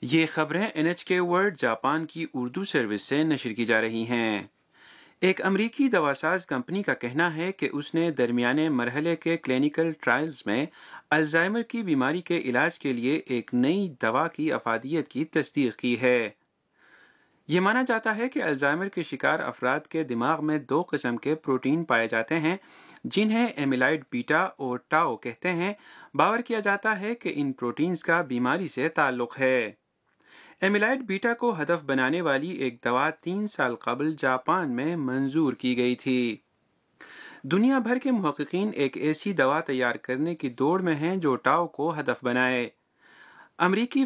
یہ خبریں NHK world Japan کی اردو سروس سے نشر کی جا رہی ہیں۔ ایک امریکی دواساز کمپنی کا کہنا ہے کہ اس نے درمیانے مرحلے کے کلینیکل ٹرائلز میں الزائمر کی بیماری کے علاج کے لیے ایک نئی دوا کی افادیت کی تصدیق کی ہے۔ یہ مانا جاتا ہے کہ الزائمر کے شکار افراد کے دماغ میں 2 قسم کے پروٹین پائے جاتے ہیں جنہیں ایمیلائڈ بیٹا اور ٹاؤ کہتے ہیں۔ باور کیا جاتا ہے کہ ان پروٹینز کا بیماری سے تعلق ہے۔ ایمیلائڈ بیٹا کو ہدف بنانے والی ایک دوا 3 سال قبل جاپان میں منظور کی گئی تھی۔ دنیا بھر کے محققین ایک ایسی دوا تیار کرنے کی دوڑ میں ہیں جو ٹاؤ کو ہدف بنائے۔ امریکی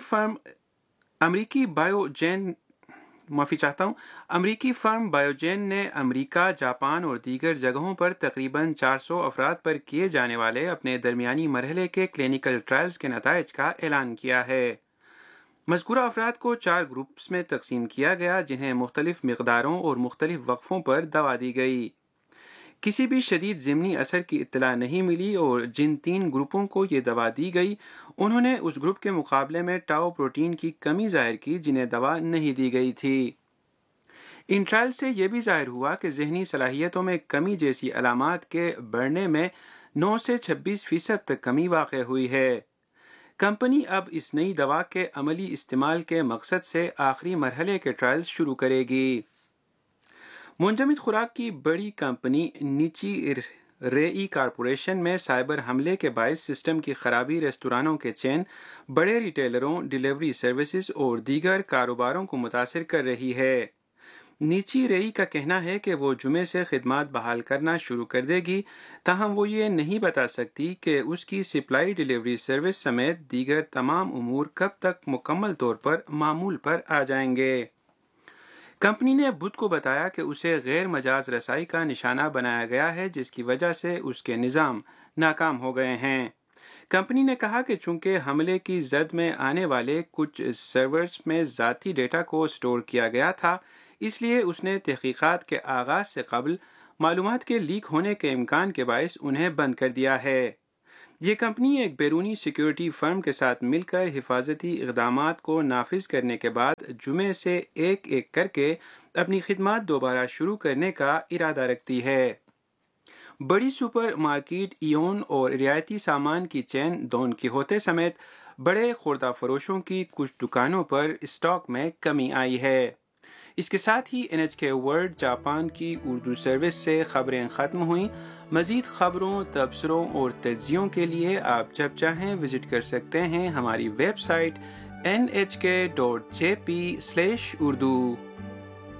فرم بایوجین نے امریکہ، جاپان اور دیگر جگہوں پر تقریباً 400 افراد پر کیے جانے والے اپنے درمیانی مرحلے کے کلینیکل ٹرائلز کے نتائج کا اعلان کیا ہے۔ مذکورہ افراد کو 4 گروپس میں تقسیم کیا گیا جنہیں مختلف مقداروں اور مختلف وقفوں پر دوا دی گئی۔ کسی بھی شدید ضمنی اثر کی اطلاع نہیں ملی اور جن 3 گروپوں کو یہ دوا دی گئی انہوں نے اس گروپ کے مقابلے میں ٹاؤ پروٹین کی کمی ظاہر کی جنہیں دوا نہیں دی گئی تھی۔ ان ٹرائل سے یہ بھی ظاہر ہوا کہ ذہنی صلاحیتوں میں کمی جیسی علامات کے بڑھنے میں 9 سے 26% تک کمی واقع ہوئی ہے۔ کمپنی اب اس نئی دوا کے عملی استعمال کے مقصد سے آخری مرحلے کے ٹرائلز شروع کرے گی۔ منجمد خوراک کی بڑی کمپنی نیچی ریئی کارپوریشن میں سائبر حملے کے باعث سسٹم کی خرابی ریستورانوں کے چین، بڑے ریٹیلروں، ڈیلیوری سروسز اور دیگر کاروباروں کو متاثر کر رہی ہے۔ نیچی ریئی کا کہنا ہے کہ وہ جمعے سے خدمات بحال کرنا شروع کر دے گی، تاہم وہ یہ نہیں بتا سکتی کہ اس کی سپلائی ڈیلیوری سروس سمیت دیگر تمام امور کب تک مکمل طور پر معمول پر آ جائیں گے۔ کمپنی نے بدھ کو بتایا کہ اسے غیر مجاز رسائی کا نشانہ بنایا گیا ہے جس کی وجہ سے اس کے نظام ناکام ہو گئے ہیں۔ کمپنی نے کہا کہ چونکہ حملے کی زد میں آنے والے کچھ سرورز میں ذاتی ڈیٹا کو سٹور کیا گیا تھا، اس لیے اس نے تحقیقات کے آغاز سے قبل معلومات کے لیک ہونے کے امکان کے باعث انہیں بند کر دیا ہے۔ یہ کمپنی ایک بیرونی سیکیورٹی فرم کے ساتھ مل کر حفاظتی اقدامات کو نافذ کرنے کے بعد جمعے سے ایک ایک کر کے اپنی خدمات دوبارہ شروع کرنے کا ارادہ رکھتی ہے۔ بڑی سپر مارکیٹ ایون اور رعایتی سامان کی چین دون کیہوتے سمیت بڑے خوردہ فروشوں کی کچھ دکانوں پر اسٹاک میں کمی آئی ہے۔ اس کے ساتھ ہی NHK ورلڈ جاپان کی اردو سروس سے خبریں ختم ہوئیں۔ مزید خبروں، تبصروں اور تجزیوں کے لیے آپ جب چاہیں وزٹ کر سکتے ہیں ہماری ویب سائٹ nhk.jp/urdu۔